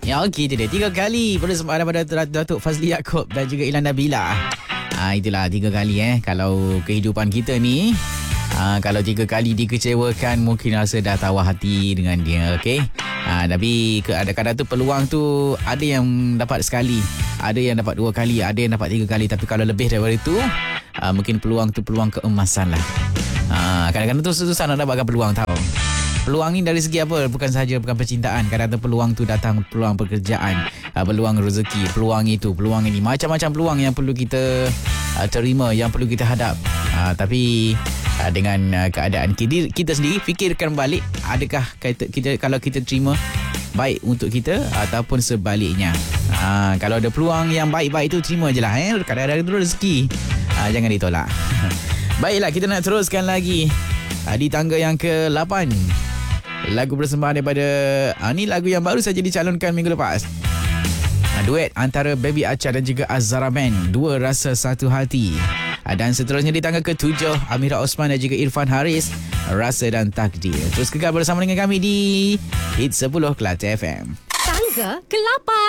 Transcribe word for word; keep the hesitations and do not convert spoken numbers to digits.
Ya, okey tu dia. Tiga kali bersama pada Datuk Fazli Yaakob dan juga Ilan Nabila. Ah, itulah tiga kali eh. Kalau kehidupan kita ni, ah, kalau tiga kali dikecewakan, mungkin rasa dah tawar hati dengan dia, okey? Ah, tapi kadang-kadang tu peluang tu ada yang dapat sekali, ada yang dapat dua kali, ada yang dapat tiga kali. Tapi kalau lebih daripada itu, ah, mungkin peluang tu peluang keemasan lah. Ah, kadang-kadang tu susah nak dapatkan peluang, tahu. Peluang ni dari segi apa? Bukan sahaja bukan percintaan. Kadang-kadang peluang tu datang peluang pekerjaan, uh, peluang rezeki, peluang itu, peluang ini. Macam-macam peluang yang perlu kita uh, terima, yang perlu kita hadap. Uh, tapi uh, dengan uh, keadaan kita, kita sendiri, fikirkan balik, adakah kita, kita kalau kita terima baik untuk kita ataupun sebaliknya. Uh, kalau ada peluang yang baik-baik tu, terima je lah. Eh? Kadang-kadang itu rezeki. Uh, jangan ditolak. Baiklah, kita nak teruskan lagi uh, di tangga yang ke lapan. Lagu persembahan daripada ah, ni lagu yang baru saja dicalonkan minggu lepas. Ah, duet antara Baby Acha dan juga Azhara Band, Dua Rasa Satu Hati. Ah, dan seterusnya di tangga ketujuh, Amira Osman dan juga Irfan Haris, Rasa dan Takdir. Terus kekal bersama dengan kami di Hit sepuluh Kelate F M. Tangga ke lapan.